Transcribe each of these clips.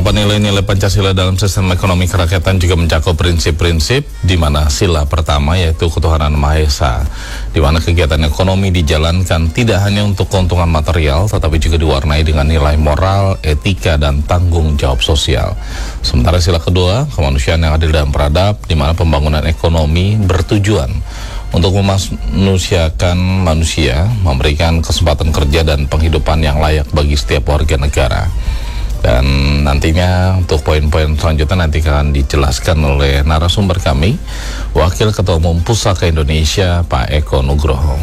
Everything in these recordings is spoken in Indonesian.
Penerapan nilai-nilai Pancasila dalam sistem ekonomi kerakyatan juga mencakup prinsip-prinsip di mana sila pertama yaitu ketuhanan Maha Esa, di mana kegiatan ekonomi dijalankan tidak hanya untuk keuntungan material tetapi juga diwarnai dengan nilai moral, etika, dan tanggung jawab sosial. Sementara sila kedua, kemanusiaan yang adil dan beradab, di mana pembangunan ekonomi bertujuan untuk memanusiakan manusia, memberikan kesempatan kerja dan penghidupan yang layak bagi setiap warga negara. Dan nantinya untuk poin-poin selanjutnya nanti akan dijelaskan oleh narasumber kami, Wakil Ketua Umum Pusaka Indonesia, Pak Eko Nugroho.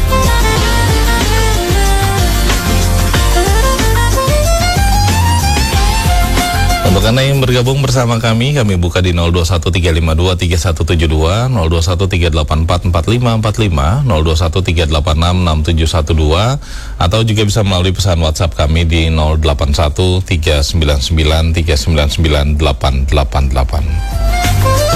Untuk Anda yang bergabung bersama kami buka di 0213523172, 0213844545, 0213866712, atau juga bisa melalui pesan WhatsApp kami di 081399399888.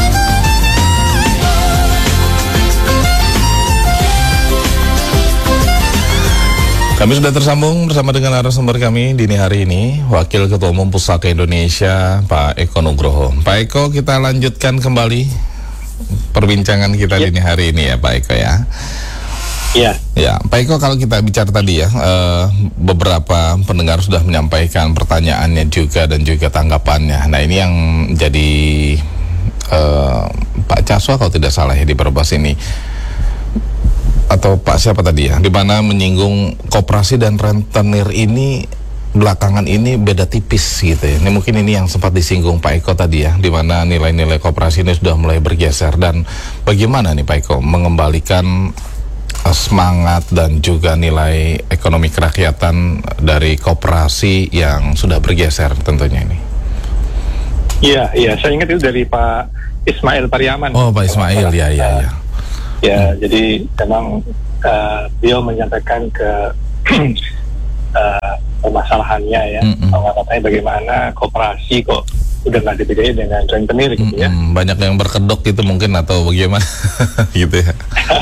Kami sudah tersambung bersama dengan narasumber kami dini hari ini, Wakil Ketua Umum Pusaka Indonesia, Pak Eko Nugroho. Pak Eko, kita lanjutkan kembali perbincangan kita dini hari ini ya, Pak Eko ya. Iya. Ya, Pak Eko, kalau kita bicara tadi ya, beberapa pendengar sudah menyampaikan pertanyaannya juga dan juga tanggapannya. Nah, ini yang jadi Pak Caswa kalau tidak salah ya di Brebes ini, atau Pak siapa tadi ya, di mana menyinggung koperasi dan rentenir ini belakangan ini beda tipis gitu ya. Ini mungkin ini yang sempat disinggung Pak Eko tadi ya, di mana nilai-nilai koperasi ini sudah mulai bergeser, dan bagaimana nih Pak Eko mengembalikan semangat dan juga nilai ekonomi kerakyatan dari koperasi yang sudah bergeser tentunya ini. Iya, saya ingat itu dari Pak Ismail Pariaman. Oh, Pak Ismail, ya. Ya, jadi memang beliau menyampaikan ke permasalahannya ya, katanya bagaimana koperasi kok udah nggak dibedain dengan rentenir gitu ya. Banyak yang berkedok gitu mungkin atau bagaimana gitu ya.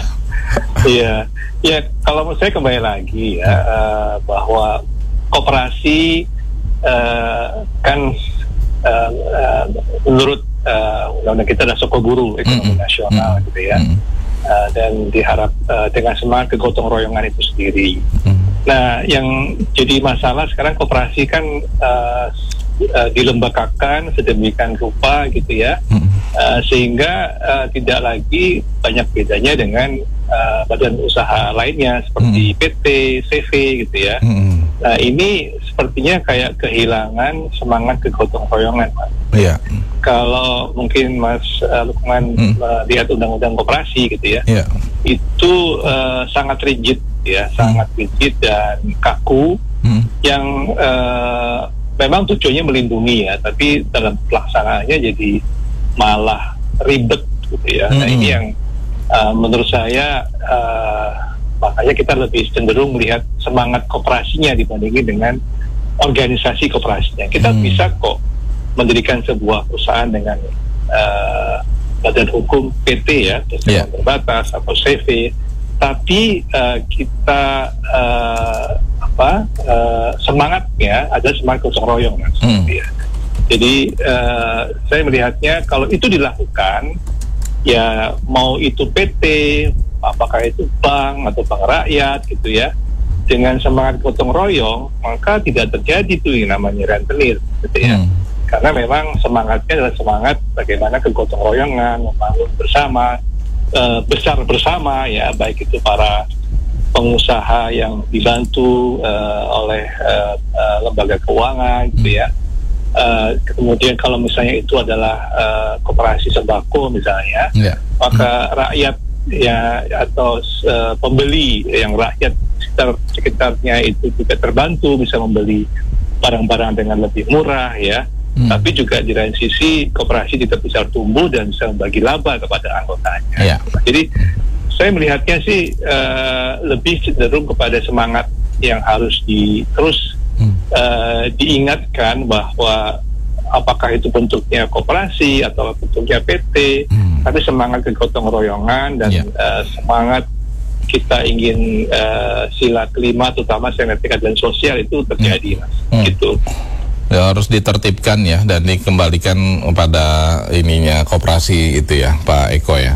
Iya, kalau menurut saya kembali lagi ya, bahwa koperasi kan menurut undang-undang kita adalah sokoguru ekonomi nasional gitu ya. Dan diharap dengan semangat kegotong royongan itu sendiri. Nah, yang jadi masalah sekarang koperasi kan dilembagakan sedemikian rupa gitu ya, sehingga tidak lagi banyak bedanya dengan badan usaha lainnya seperti PT, CV gitu ya. Nah, ini sepertinya kayak kehilangan semangat kegotong royongan, Pak. Iya. Kalau mungkin Mas Lukman melihat undang-undang koperasi gitu ya, itu sangat rigid ya, sangat rigid dan kaku, yang memang tujuannya melindungi ya, tapi dalam pelaksanaannya jadi malah ribet gitu ya. Nah, ini yang menurut saya makanya kita lebih cenderung melihat semangat koperasinya dibandingin dengan organisasi koperasinya. Kita bisa kok mendirikan sebuah perusahaan dengan badan hukum PT ya, perusahaan terbatas atau CV, tapi kita semangatnya ada semangat gotong royong ya. Jadi saya melihatnya kalau itu dilakukan ya, mau itu PT, apakah itu bank atau bank rakyat gitu ya, dengan semangat gotong royong, maka tidak terjadi tuh yang namanya rentenir gitu ya. Karena memang semangatnya adalah semangat bagaimana kegotong royongan, membangun bersama, besar bersama ya, baik itu para pengusaha yang dibantu oleh lembaga keuangan gitu ya. Kemudian kalau misalnya itu adalah koperasi sembako misalnya, maka rakyat ya atau pembeli yang rakyat sekitarnya itu juga terbantu, bisa membeli barang-barang dengan lebih murah ya. Tapi juga di lain sisi koperasi tidak bisa tumbuh dan bisa membagi laba kepada anggotanya. Jadi saya melihatnya sih lebih cenderung kepada semangat yang harus terus diingatkan bahwa apakah itu bentuknya koperasi atau bentuknya PT, tapi semangat kegotong royongan dan semangat kita ingin sila kelima terutama etika dan sosial itu terjadi, Mas. Gitu. Ya, harus ditertibkan ya dan dikembalikan pada ininya koperasi itu ya, Pak Eko ya.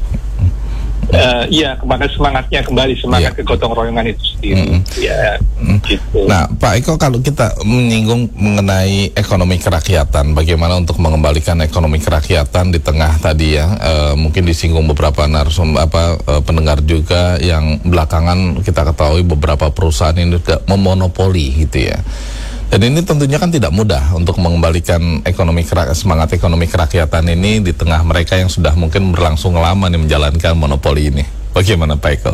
Iya, semangatnya kembali, semangat kegotong royongan itu sendiri. Gitu. Nah, Pak Eko, kalau kita menyinggung mengenai ekonomi kerakyatan, bagaimana untuk mengembalikan ekonomi kerakyatan di tengah tadi ya, mungkin disinggung beberapa pendengar juga yang belakangan kita ketahui beberapa perusahaan ini juga memonopoli gitu ya. Dan ini tentunya kan tidak mudah untuk mengembalikan semangat ekonomi kerakyatan ini di tengah mereka yang sudah mungkin berlangsung lama nih menjalankan monopoli ini. Bagaimana Pak Eko?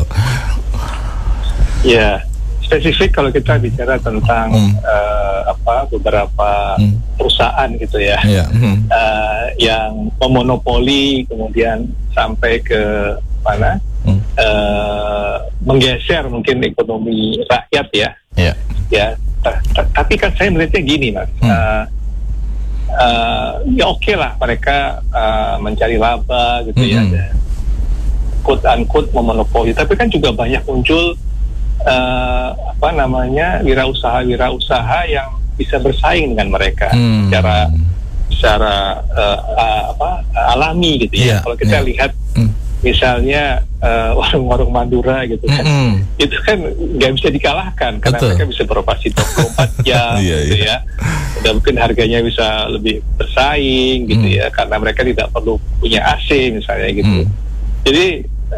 Ya, spesifik kalau kita bicara tentang beberapa perusahaan gitu ya, yang memonopoli kemudian sampai ke mana, menggeser mungkin ekonomi rakyat ya. Ya. Tapi kan saya melihatnya gini, Mas. Ya oke lah mereka mencari laba gitu ya, dan quote unquote memonopoli. Tapi kan juga banyak muncul wirausaha yang bisa bersaing dengan mereka secara alami gitu ya. Kalau kita lihat misalnya warung-warung Madura gitu kan, itu kan nggak bisa dikalahkan karena mereka bisa beroperasi 24 jam gitu ya. Dan mungkin harganya bisa lebih bersaing gitu ya, karena mereka tidak perlu punya AC misalnya gitu. Jadi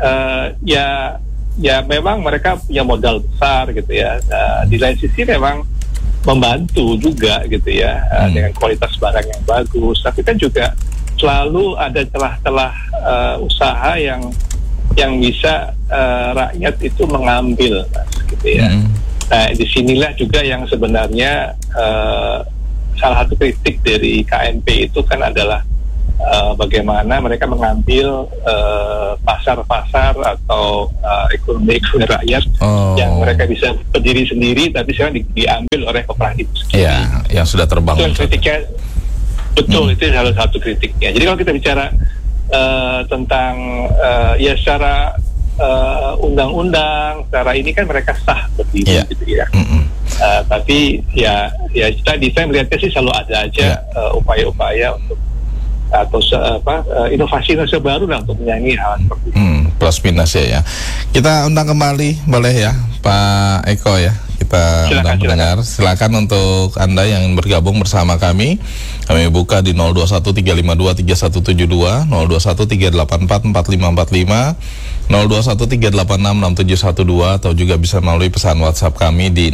ya memang mereka punya modal besar gitu ya. Di lain sisi memang membantu juga gitu ya, dengan kualitas barang yang bagus. Tapi kan juga selalu ada celah-celah usaha yang bisa rakyat itu mengambil, Mas, gitu ya. Nah, disinilah juga yang sebenarnya salah satu kritik dari KNP itu kan adalah bagaimana mereka mengambil pasar-pasar atau ekonomi rakyat yang mereka bisa berdiri sendiri, tapi sekarang diambil oleh koperasi itu sendiri. Iya, yang sudah terbangun. Itu kritiknya. Betul, itu salah satu kritiknya. Jadi kalau kita bicara tentang ya secara undang-undang, secara ini kan mereka sah berdiri gitu ya. Tapi ya tadi saya melihatnya sih selalu ada aja upaya-upaya untuk atau inovasi baru lah untuk menyanyi hal seperti itu. Plus minus ya. Kita undang kembali boleh ya Pak Eko ya. Kita undang pendengar. Silakan untuk Anda yang bergabung bersama kami. Kami buka di 0213523172, 0213844545, 0213866712, atau juga bisa melalui pesan WhatsApp kami di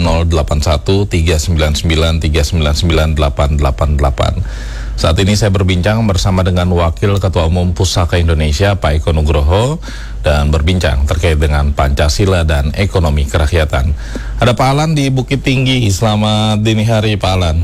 081399398888. Saat ini saya berbincang bersama dengan Wakil Ketua Umum Pusaka Indonesia, Pak Eko Nugroho, dan berbincang terkait dengan Pancasila dan ekonomi kerakyatan. Ada Pak Alan di Bukit Tinggi. Selamat dini hari, Pak Alan.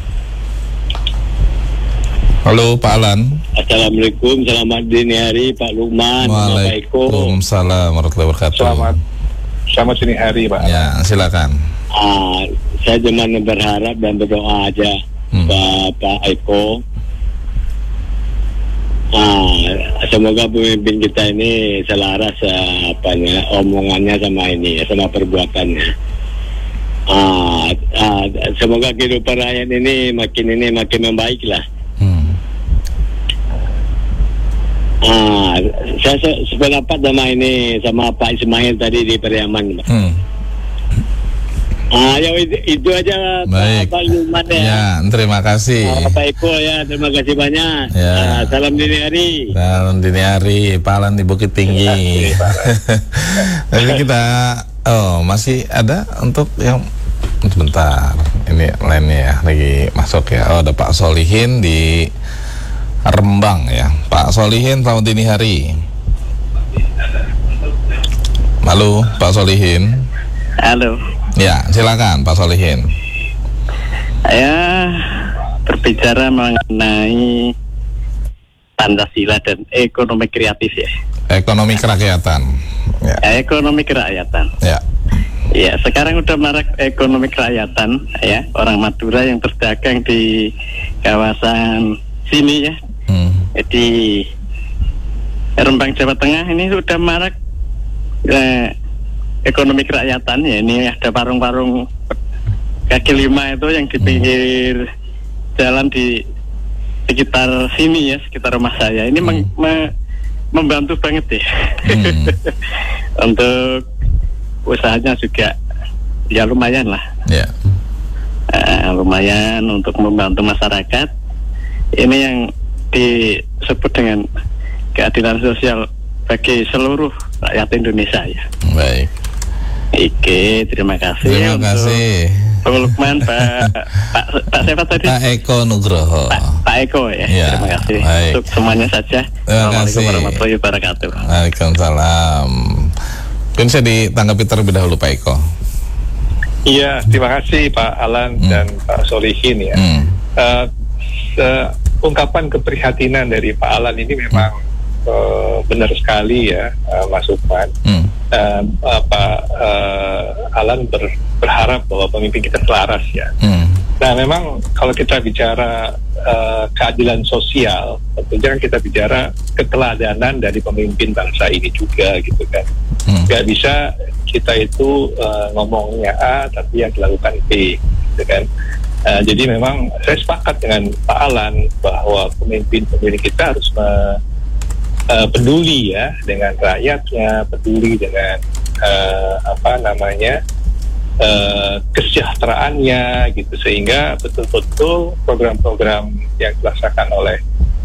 Halo, Pak Alan. Assalamualaikum, selamat dini hari, Pak Lukman, Pak Eko. Waalaikumsalam warahmatullahi wabarakatuh. Selamat dini hari, Pak. Ya, silakan. Saya cuma berharap dan berdoa aja. Pak Eko, semoga pemimpin kita ini selaras omongannya sama perbuatannya. Semoga kehidupan rakyat ini makin membaik lah. Saya sependapat sama Pak Ismail tadi di Periaman. Ya itu aja. Baik. Pak Lukman ya. Terima kasih. Pak Eko ya, terima kasih banyak. Salam dini hari. Salam dini hari, Pak Alan di Bukit Tinggi. Jadi kita masih ada untuk yang sebentar. Ini lainnya ya lagi masuk ya. Ada Pak Solihin di Rembang ya. Pak Solihin, selamat dini hari. Halo, Pak Solihin. Halo. Ya, silakan Pak Solihin. Saya berbicara mengenai Pancasila dan ekonomi kreatif ya. Ekonomi kerakyatan. Ya. Ekonomi kerakyatan. Ya. Ya, sekarang udah marak ekonomi kerakyatan ya. Orang Madura yang berdagang di kawasan sini ya. Di Rembang, Jawa Tengah ini sudah marak ekonomi kerakyatan ya. Ini ada warung-warung kaki lima itu yang di pinggir jalan di sekitar sini ya, sekitar rumah saya ini membantu banget deh. Untuk usahanya juga ya lumayan lah. Yeah. Lumayan untuk membantu masyarakat. Ini yang disebut dengan keadilan sosial bagi seluruh rakyat Indonesia ya. Baik. Oke, terima kasih. Terima kasih. Bang Lukman, Pak siapa tadi? Pak Eko Nugroho. Pak Eko ya. Terima kasih. Baik. Untuk semuanya saja. Assalamualaikum warahmatullahi wabarakatuh. Waalaikumsalam. Mungkin saya ditanggapi terlebih dahulu Pak Eko. Iya, terima kasih Pak Alan dan Pak Solihin ya. Ungkapan keprihatinan dari Pak Alan ini memang benar sekali ya, Mas Lukman. Pak Alan berharap bahwa pemimpin kita selaras ya. Nah, memang kalau kita bicara keadilan sosial, tentunya kita bicara keteladanan dari pemimpin bangsa ini juga gitu kan. Gak bisa kita itu ngomongnya A tapi yang dilakukan B gitu kan. Jadi memang saya sepakat dengan Pak Alan bahwa pemimpin kita harus peduli ya dengan rakyatnya, peduli dengan kesejahteraannya gitu, sehingga betul-betul program-program yang dilaksanakan oleh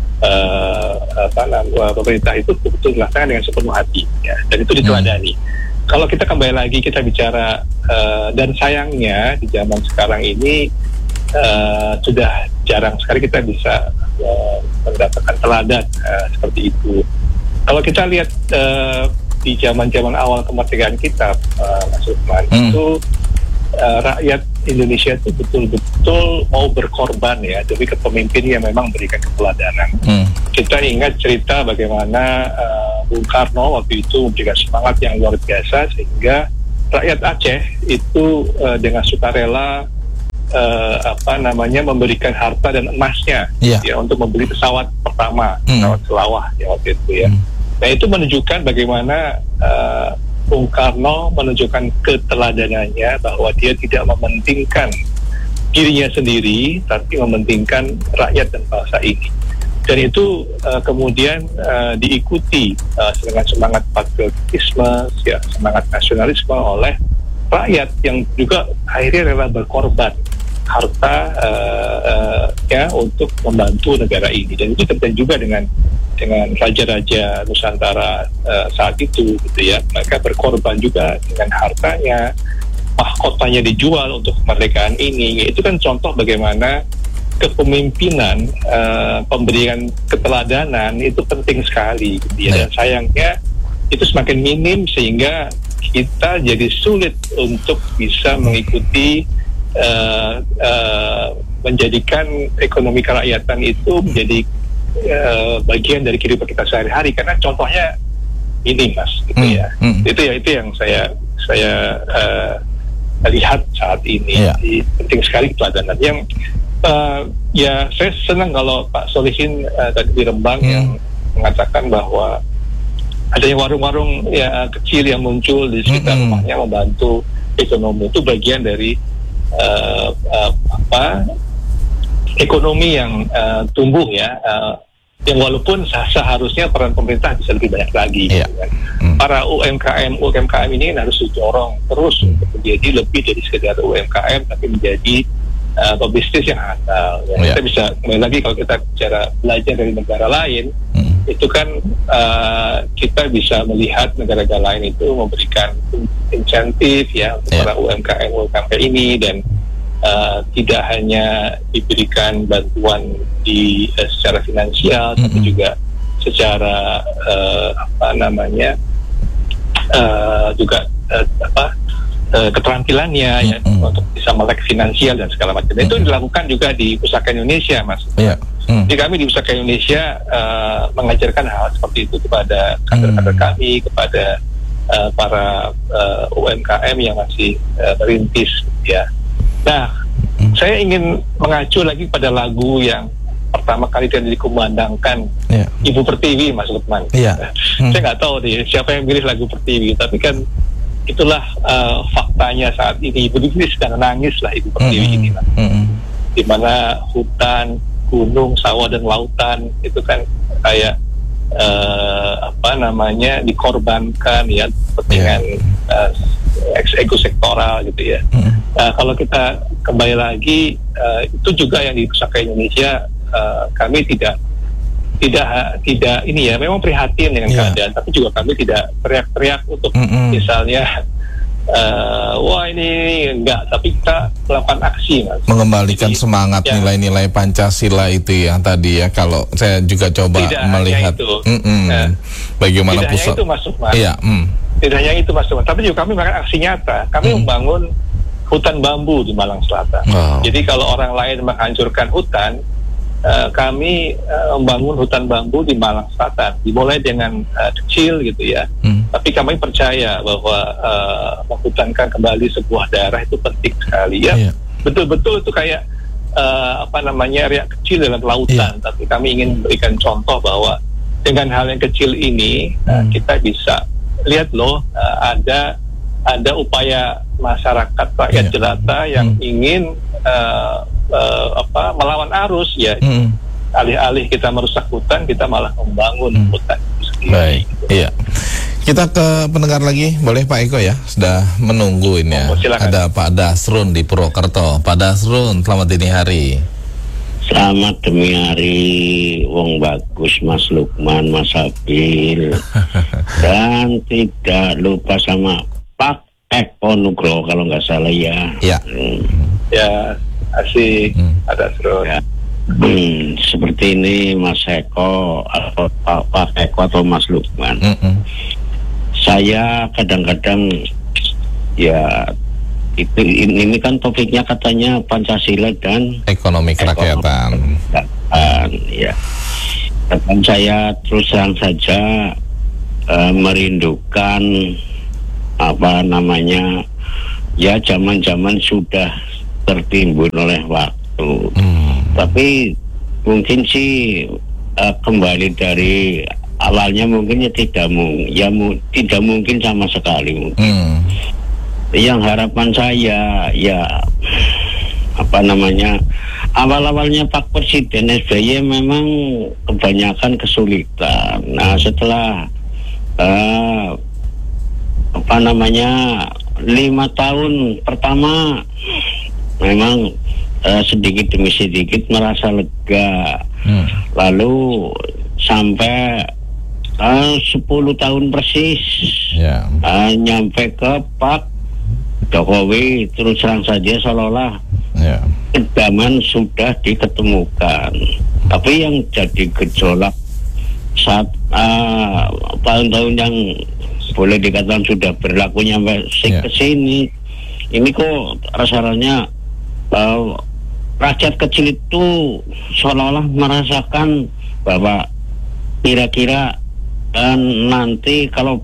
pemerintah itu betul-betul dilaksanakan dengan sepenuh hati ya, dan itu diteladani. Kalau kita kembali lagi kita bicara dan sayangnya di zaman sekarang ini sudah jarang sekali kita bisa mendapatkan teladan seperti itu. Kalau kita lihat di zaman-zaman awal kemerdekaan kita, Mas Lukman, itu rakyat Indonesia itu betul-betul mau berkorban ya demi kepemimpinan yang memang memberikan keteladanan. Kita ingat cerita bagaimana Bung Karno waktu itu memberikan semangat yang luar biasa sehingga rakyat Aceh itu dengan sukarela memberikan harta dan emasnya ya untuk membeli pesawat pertama, pesawat Selawah ya waktu itu ya. Nah, itu menunjukkan bagaimana Bung Karno menunjukkan keteladanannya bahwa dia tidak mementingkan dirinya sendiri tapi mementingkan rakyat dan bangsa ini. Dan itu kemudian diikuti dengan semangat patriotisme, ya, semangat nasionalisme oleh rakyat yang juga akhirnya rela berkorban harta untuk membantu negara ini. Dan itu terjadi juga dengan raja-raja Nusantara saat itu gitu ya. Mereka berkorban juga dengan hartanya, mahkotanya dijual untuk kemerdekaan ini. Itu kan contoh bagaimana kepemimpinan, pemberian keteladanan itu penting sekali gitu ya. Dan sayangnya itu semakin minim sehingga kita jadi sulit untuk bisa mengikuti menjadikan ekonomi kerakyatan itu menjadi bagian dari kehidupan kita sehari-hari, karena contohnya ini Mas gitu ya. Itu yang saya lihat saat ini. Penting sekali keteladanan yang saya senang kalau Pak Solihin tadi di Rembang yang mengatakan bahwa adanya warung-warung kecil yang muncul di sekitar rumahnya membantu ekonomi. Itu bagian dari ekonomi yang tumbuh ya, yang walaupun seharusnya peran pemerintah bisa lebih banyak lagi gitu kan. Para UMKM ini harus didorong terus untuk menjadi lebih dari sekedar UMKM tapi menjadi pebisnis yang handal ya. Kita bisa kembali lagi kalau kita bicara belajar dari negara lain, itu kan kita bisa melihat negara-negara lain itu memberikan insentif ya untuk para UMKM ini, dan tidak hanya diberikan bantuan secara finansial tapi juga secara keterampilannya ya, untuk bisa melek finansial dan segala macam. Itu dilakukan juga di Pusaka Indonesia, Mas. Jadi kami di Pusaka Indonesia mengajarkan hal seperti itu kepada kader-kader kami, kepada para UMKM yang masih merintis ya. Nah, saya ingin mengacu lagi pada lagu yang pertama kali tadi dikumandangkan Ibu Pertiwi, Mas Lukman. Saya nggak tahu nih siapa yang pilih lagu Pertiwi, tapi kan itulah faktanya saat ini. Ibu Pertiwi sedang nangis lah, Ibu Pertiwi ini lah. di mana hutan, gunung, sawah dan lautan itu kan kayak dikorbankan ya kepentingan ekosektoral gitu ya. Kalau kita kembali lagi, itu juga yang di Pusaka Indonesia, kami tidak ini ya, memang prihatin dengan keadaan, tapi juga kami tidak teriak-teriak untuk misalnya wah ini enggak, tapi kita melakukan aksi, Mas. Mengembalikan semangat nilai-nilai Pancasila itu ya tadi ya. Kalau saya juga coba melihat bagaimana pusat. Tidak hanya itu, Mas Sukman. Iya. Tidak hanya itu, Mas Sukman. Tapi juga kami melakukan aksi nyata. Kami membangun hutan bambu di Malang Selatan. Jadi kalau orang lain menghancurkan hutan, kami membangun hutan bambu di Malang Selatan. Dimulai dengan kecil gitu ya. Tapi kami percaya bahwa menghutankan kembali sebuah daerah itu penting sekali ya. Betul-betul itu kayak riak kecil dalam lautan. Tapi kami ingin memberikan contoh bahwa dengan hal yang kecil ini kita bisa lihat loh, ada upaya masyarakat rakyat jelata yang ingin melawan arus ya. Alih-alih kita merusak hutan, kita malah membangun hutan itu sendiri. Baik, iya. Kita ke pendengar lagi, boleh Pak Eko ya? Sudah menunggu ini ya. Ada Pak Dasrun di Purwokerto. Pak Dasrun, selamat dini hari. Selamat demi hari, wong bagus Mas Lukman, Mas Habil. Dan tidak lupa sama Pak Eko Nugroho kalau nggak salah ya. Ya, asik, ada seru. Ya. Seperti ini Mas Eko atau Pak Eko atau Mas Lukman. Saya kadang-kadang ya ini kan topiknya katanya Pancasila dan ekonomi kerakyatan. Ya. Dan saya terus terang saja merindukan ya zaman-zaman sudah tertimbun oleh waktu. Tapi mungkin sih kembali dari awalnya mungkin tidak mungkin sama sekali mungkin. Yang harapan saya ya awal-awalnya Pak Presiden SBY memang kebanyakan kesulitan. Nah setelah 5 tahun pertama memang sedikit demi sedikit merasa lega. Lalu sampai 10 tahun persis nyampe ke Pak Jokowi, terus terang saja seolah-olah kedaman sudah diketemukan. Tapi yang jadi gejolak saat tahun-tahun yang boleh dikatakan sudah berlaku sampai ke sini, ini kok rasanya rakyat kecil itu seolah-olah merasakan bahwa kira-kira nanti kalau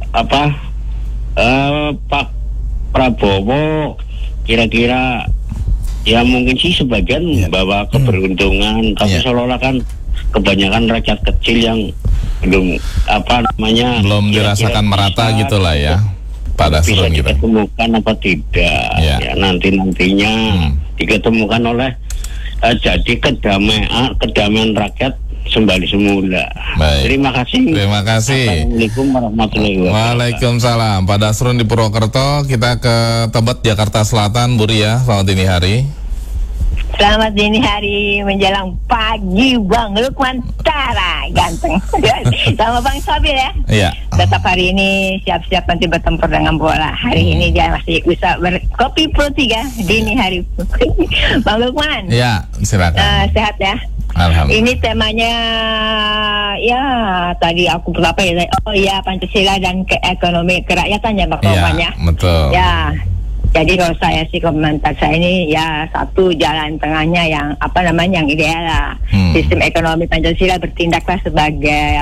Pak Prabowo kira-kira ya mungkin sih sebagian bawa keberuntungan, tapi seolah-olah kan kebanyakan rakyat kecil yang belum belum dirasakan merata gitulah ya. Pada bisa diketemukan apa tidak ya nantinya diketemukan oleh jadi kedamaian rakyat kembali semula. Baik. Terima kasih. Assalamualaikum warahmatullahi wabarakatuh. Waalaikumsalam. Pak Dasrun di Purwokerto. Kita ke Tebet, Jakarta Selatan, Bu Ria. Selamat dini hari. Selamat dini hari menjelang pagi, Bang Lukman Tara ganteng. Sama Bang Sabil ya. Iya. Tetap hari ini siap-siap nanti bertempur dengan bola. Hari ini dia masih bisa berkopi Pro 3 dini hari. Bang Lukman. Iya, silakan. Sehat ya. Alhamdulillah. Ini temanya ya tadi aku berapa ya? Oh ya, Pancasila dan ekonomi kerakyatan ya Bang Lukman ya. Betul. Ya. Jadi kalau saya sih komentar saya ini ya satu jalan tengahnya yang yang ideal lah. Sistem ekonomi Pancasila bertindaklah sebagai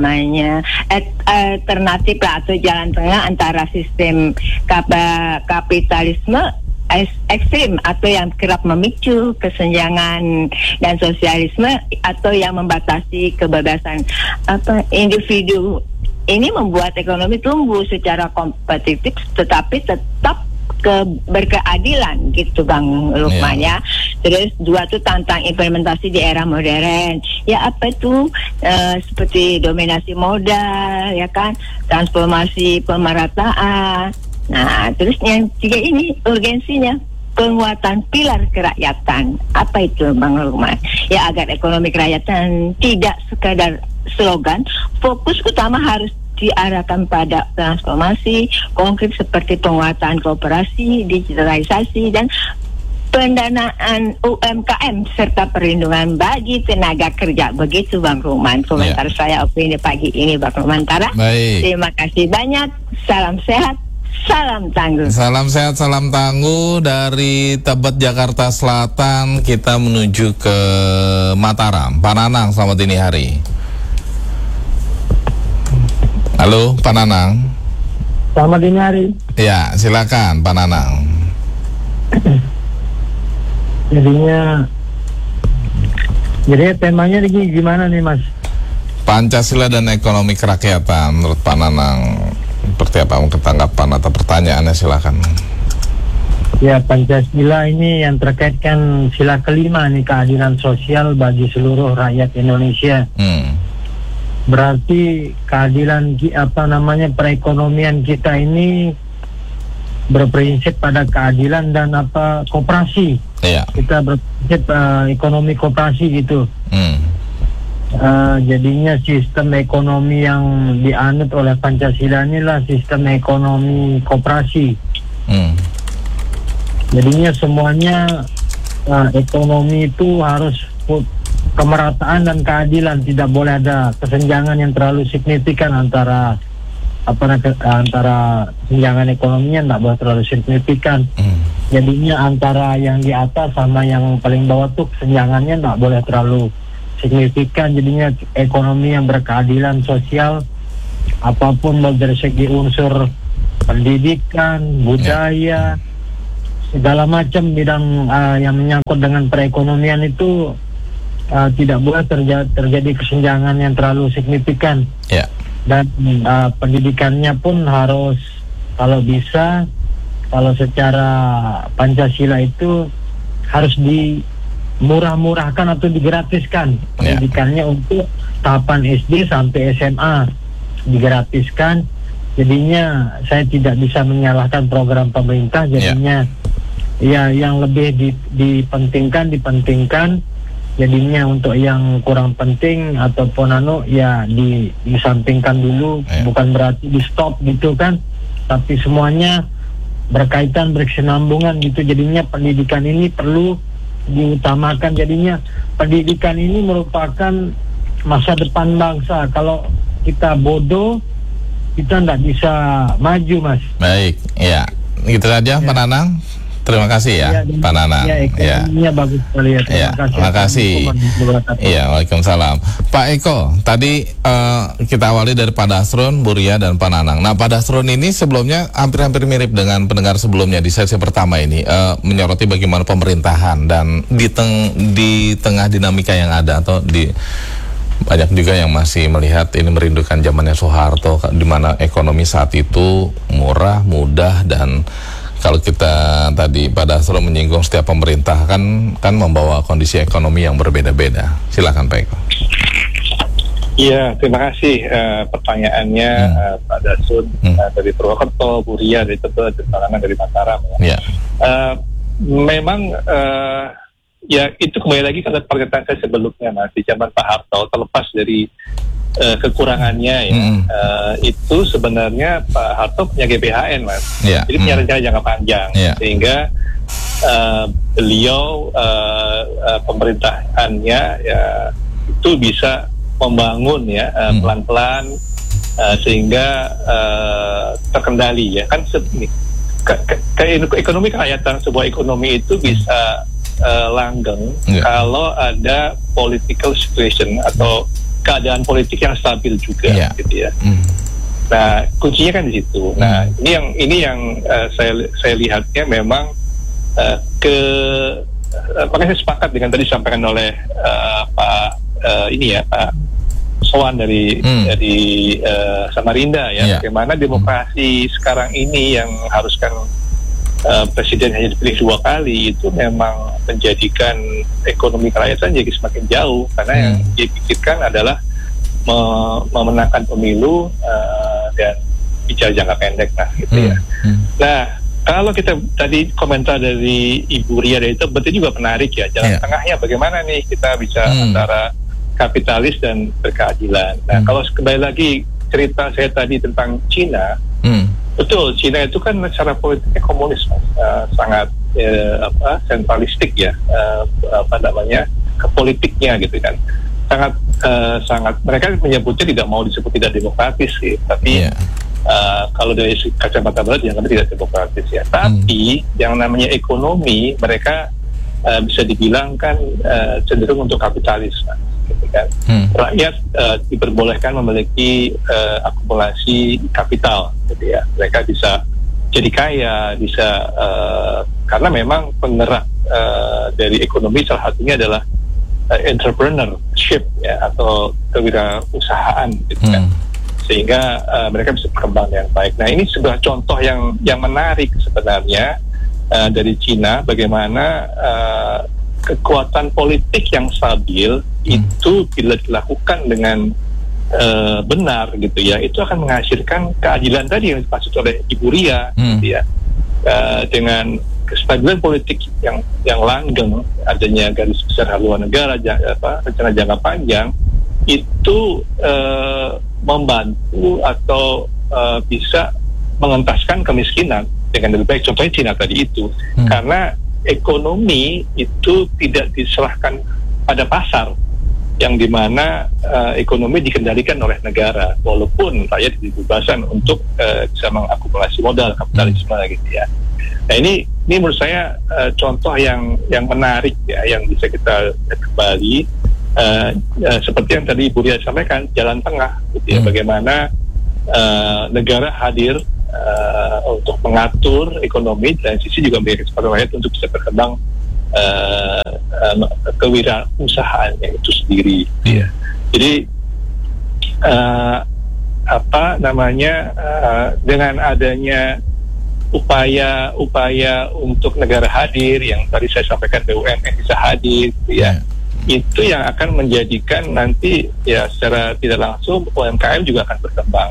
alternatif lah atau jalan tengah antara sistem kapitalisme ekstrim atau yang kerap memicu kesenjangan dan sosialisme atau yang membatasi kebebasan individu. Ini membuat ekonomi tumbuh secara kompetitif tetapi tetap berkeadilan gitu Bang Lukman ya. Terus dua tuh tentang implementasi di era modern. Ya apa itu seperti dominasi modal ya kan, transformasi pemerataan. Nah, terus yang tiga ini urgensinya penguatan pilar kerakyatan. Apa itu Bang Lukman? Ya agar ekonomi kerakyatan tidak sekadar slogan, fokus utama harus diarahkan pada transformasi konkret seperti penguatan kooperasi, digitalisasi, dan pendanaan UMKM serta perlindungan bagi tenaga kerja. Begitu Bang Ruman komentar saya opini pagi ini Bang Rumantara. Terima kasih banyak. Salam sehat, salam tangguh. Salam sehat, salam tangguh dari Tebet, Jakarta Selatan. Kita menuju ke Mataram. Pak Nanang, selamat dini hari. Halo, Pak Nanang. Selamat dini hari. Ya, silakan Pak Nanang. Jadi temanya ini gimana nih Mas? Pancasila dan ekonomi kerakyatan menurut Pak Nanang seperti apa mungkin tanggapan atau pertanyaannya, silakan. Ya, Pancasila ini yang terkait kan sila kelima nih, keadilan sosial bagi seluruh rakyat Indonesia. Berarti keadilan perekonomian kita ini berprinsip pada keadilan dan koperasi. Kita berprinsip ekonomi koperasi gitu. Jadinya sistem ekonomi yang dianut oleh Pancasila inilah sistem ekonomi koperasi. Jadinya semuanya ekonomi itu harus kemerataan dan keadilan, tidak boleh ada kesenjangan yang terlalu signifikan antara kesenjangan ekonominya tidak boleh terlalu signifikan. Jadinya antara yang di atas sama yang paling bawah tuh kesenjangannya tidak boleh terlalu signifikan. Jadinya ekonomi yang berkeadilan sosial, apapun dari segi unsur pendidikan, budaya, segala macam bidang yang menyangkut dengan perekonomian itu tidak boleh terjadi kesenjangan yang terlalu signifikan. Dan pendidikannya pun harus, kalau bisa, kalau secara Pancasila itu harus dimurah-murahkan atau digratiskan pendidikannya untuk tahapan SD sampai SMA digratiskan. Jadinya saya tidak bisa menyalahkan program pemerintah. Jadinya ya yang lebih dipentingkan. Jadinya untuk yang kurang penting ataupun disampingkan dulu, bukan berarti di stop gitu kan, tapi semuanya berkaitan, berkesinambungan gitu. Jadinya pendidikan ini perlu diutamakan. Jadinya pendidikan ini merupakan masa depan bangsa. Kalau kita bodoh, kita tidak bisa maju, Mas. Baik, ya gitu saja Pak Nanang. Terima kasih ya, Pak Nanang. Ekonominya bagus sekali ya. Terima kasih. Iya, waalaikumsalam. Pak Eko, tadi kita awali dari Pak Dasron, Bu Ria, dan Pak Nanang. Nah, Pak Dasron ini sebelumnya hampir-hampir mirip dengan pendengar sebelumnya di sesi pertama ini, menyoroti bagaimana pemerintahan dan di tengah dinamika yang ada atau banyak juga yang masih melihat ini merindukan zamannya Soeharto, di mana ekonomi saat itu murah, mudah, dan kalau kita tadi Pak Dasro menyinggung setiap pemerintah kan membawa kondisi ekonomi yang berbeda-beda. Silakan Pak Eko. Iya, terima kasih pertanyaannya Pak Dasro dari Purwokerto, Bu Ria dari Tebet, dan dari Mataram. Memang ya itu kembali lagi pada pernyataan saya sebelumnya, Mas, di zaman Pak Harto, terlepas dari kekurangannya itu sebenarnya Pak Harto punya GBHN, Mas. Jadi punya rencana jangka panjang, sehingga beliau pemerintahannya itu bisa membangun pelan-pelan sehingga terkendali kan. Ekonomi kerakyatan, sebuah ekonomi itu bisa langgeng kalau ada political situation atau keadaan politik yang stabil juga, gitu ya. Nah, kuncinya kan di situ. Nah, ini yang saya lihatnya memang makanya saya sepakat dengan tadi disampaikan oleh Pak Sowan dari Samarinda ya, bagaimana demokrasi sekarang ini yang haruskan presiden hanya dipilih 2 kali, itu memang menjadikan ekonomi kerakyatan jadi semakin jauh, karena yang dipikirkan adalah memenangkan pemilu dan bicara jangka pendek, gitu ya. Nah, kalau kita tadi komentar dari Ibu Ria itu berarti juga menarik ya, jalan tengahnya bagaimana nih kita bisa antara kapitalis dan berkeadilan. Nah, kalau kembali lagi cerita saya tadi tentang Cina, betul, Cina itu kan secara politiknya komunis, sangat sentralistik ya, ke politiknya gitu kan, sangat mereka menyebutnya tidak mau disebut tidak demokratis sih, tapi kalau dari kacamata barat yang tidak demokratis ya. Tapi yang namanya ekonomi mereka bisa dibilang kan cenderung untuk kapitalis, gitu kan. Rakyat diperbolehkan memiliki akumulasi kapital, gitu ya. Mereka bisa jadi kaya, bisa karena memang penggerak dari ekonomi salah satunya adalah entrepreneurship ya, atau kewirausahaan, gitu kan. Sehingga mereka bisa berkembang dengan baik. Nah, ini sebuah contoh yang menarik sebenarnya dari Cina, bagaimana kekuatan politik yang stabil itu bila dilakukan dengan benar, gitu ya, itu akan menghasilkan keadilan tadi yang dimaksud oleh Ibu Ria, gitu ya. Dengan kestabilan politik yang langgeng, adanya garis besar haluan negara, rencana jangka panjang, itu membantu atau bisa mengentaskan kemiskinan dengan lebih baik. Contohnya Cina tadi itu, karena ekonomi itu tidak diserahkan pada pasar, yang dimana ekonomi dikendalikan oleh negara, walaupun rakyat dibebaskan untuk bisa mengakumulasi modal, kapitalisme, gitu ya. Nah, ini menurut saya contoh yang menarik ya, yang bisa kita lihat kembali. Seperti yang tadi Ibu Ria sampaikan, jalan tengah, gitu ya, bagaimana negara hadir untuk mengatur ekonomi, dan sisi juga memberikan kesempatan rakyat untuk bisa berkembang kewirausahaannya itu sendiri, gitu ya. Jadi dengan adanya upaya untuk negara hadir, yang tadi saya sampaikan BUMN bisa hadir, gitu ya. Itu yang akan menjadikan nanti ya secara tidak langsung UMKM juga akan berkembang.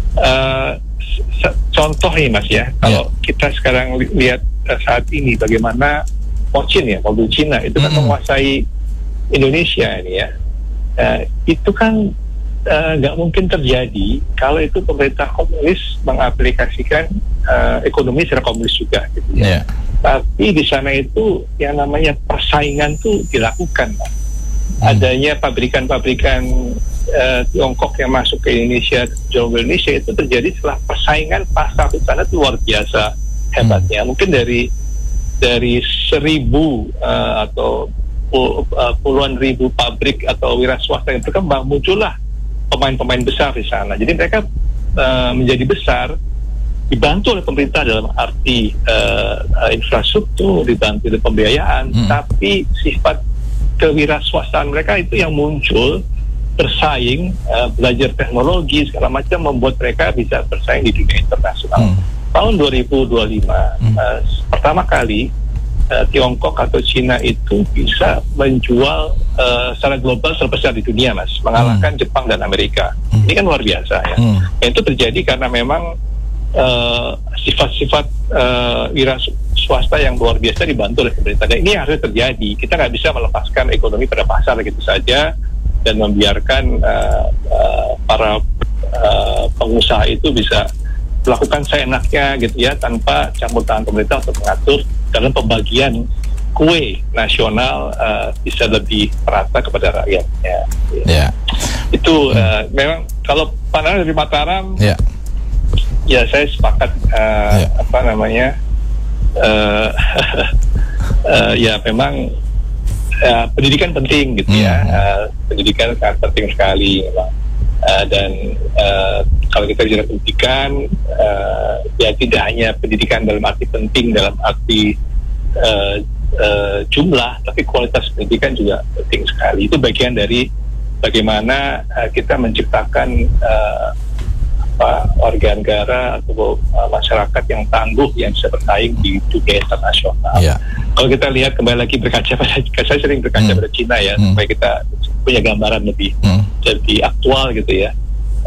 Contoh nih Mas ya, kalau kita sekarang lihat saat ini bagaimana mobil Cina itu kan menguasai Indonesia ini ya, itu kan nggak mungkin terjadi kalau itu pemerintah komunis mengaplikasikan ekonomi secara komunis juga, gitu ya. Tapi di sana itu yang namanya persaingan tuh dilakukan, Pak. Adanya pabrikan-pabrikan Tiongkok yang masuk ke Indonesia, jual ke Indonesia, itu terjadi setelah persaingan pasar di sana itu luar biasa hebatnya. Mungkin dari 1.000 atau puluhan ribu pabrik atau wira swasta yang berkembang, muncullah pemain-pemain besar di sana. Jadi mereka menjadi besar dibantu oleh pemerintah dalam arti infrastruktur, dibantu oleh pembiayaan, tapi sifat kewirausahaan mereka itu yang muncul, bersaing, belajar teknologi segala macam, membuat mereka bisa bersaing di dunia internasional. Tahun 2025 pertama kali Tiongkok atau Cina itu bisa menjual secara global terbesar di dunia, Mas, mengalahkan Jepang dan Amerika. Ini kan luar biasa ya. Itu terjadi karena memang sifat-sifat wira swasta yang luar biasa dibantu oleh pemerintah. Dan ini harus terjadi. Kita nggak bisa melepaskan ekonomi pada pasar gitu saja dan membiarkan para pengusaha itu bisa melakukan seenaknya, gitu ya, tanpa campur tangan pemerintah untuk mengatur dalam pembagian kue nasional bisa lebih merata kepada rakyatnya. Itu memang kalau pandangan dari Mataram, ya saya sepakat ya memang pendidikan penting, gitu ya. Pendidikan sangat penting sekali memang. Dan kalau kita bicara pendidikan, ya tidak hanya pendidikan dalam arti penting, dalam arti jumlah, tapi kualitas pendidikan juga penting sekali. Itu bagian dari bagaimana kita menciptakan warga negara atau masyarakat yang tangguh yang bisa bersaing di dunia internasional. Kalau kita lihat kembali lagi berkaca pada, saya sering berkaca pada Cina ya, supaya kita punya gambaran lebih aktual gitu ya.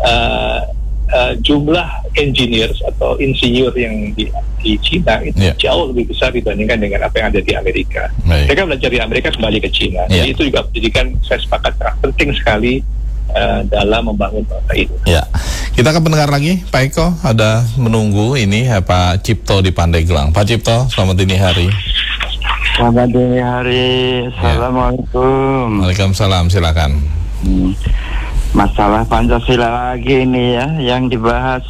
Jumlah engineers atau insinyur yang di Cina itu jauh lebih besar dibandingkan dengan apa yang ada di Amerika. Mereka belajar di Amerika kembali ke Cina. Jadi itu juga menjadikan, saya sepakat, penting sekali dalam membangun bangsa ini. Kita ke pendengar lagi, Pak Eko ada menunggu ini Pak Cipto di Pandeglang. Pak Cipto, selamat dini hari. Selamat dini hari. Assalamualaikum. Waalaikumsalam, silakan. Masalah Pancasila lagi ini ya yang dibahas.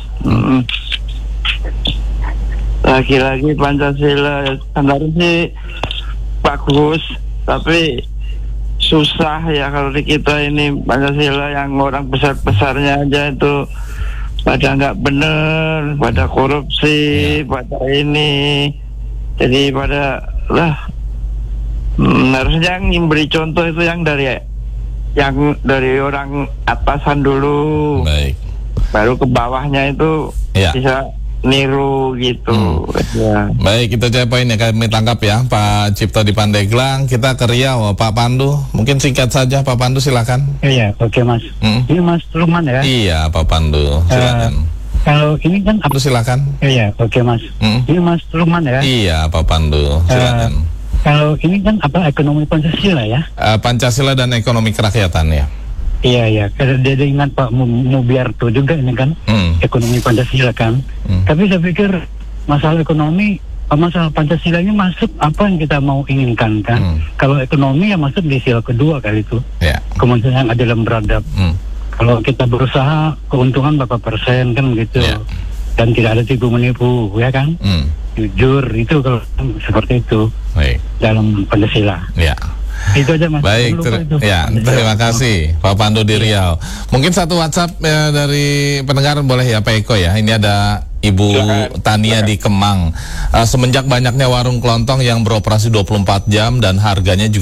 Lagi-lagi Pancasila sebenarnya sih bagus, tapi susah ya kalau di kita ini Pancasila yang orang besar-besarnya aja itu pada nggak bener, pada korupsi, pada ini. Jadi pada harusnya yang beri contoh itu yang dari orang atasan dulu, baru ke bawahnya itu bisa niru gitu. Baik, kita coba ini kami tangkap ya Pak Cipto di Pandeglang. Kita ke Riau, Pak Pandu. Mungkin singkat saja Pak Pandu, silakan. Iya, oke Mas. Ini Mas Lukman ya? Iya Pak Pandu, silakan. Kalau ini kan silakan. Iya, oke Mas. Ini Mas Lukman ya? Iya Pak Pandu, silakan. Kalau ini kan ekonomi Pancasila ya? Pancasila dan ekonomi kerakyatan ya. Iya, karena dia ingat Pak Mubiarto juga ini kan, ekonomi Pancasila kan. Tapi saya pikir masalah ekonomi, masalah Pancasila ini masuk apa yang kita mau inginkan kan. Kalau ekonomi ya masuk di sila kedua kali itu. Kemanusiaan adil dan beradab. Kalau kita berusaha keuntungan berapa persen kan gitu. Dan tidak ada tipu menipu ya kan. Jujur itu kalau seperti itu dalam Pancasila. Itu aja Mas. Baik, terima kasih Pak Pandu di Riau. Mungkin satu WhatsApp dari pendengar boleh ya Pak Eko ya. Ini ada Ibu Tania di Kemang. Semenjak banyaknya warung kelontong yang beroperasi 24 jam dan harganya juga